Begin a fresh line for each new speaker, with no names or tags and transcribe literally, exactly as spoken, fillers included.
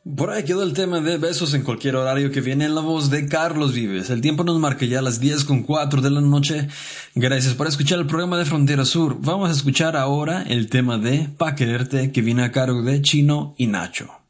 Por ahí quedó el tema de Besos en cualquier horario, que viene en la voz de Carlos Vives. El tiempo nos marca ya las diez con cuatro de la noche. Gracias por escuchar el programa de Frontera Sur. Vamos a escuchar ahora el tema de Pa' Quererte, que viene a cargo de Chino y Nacho.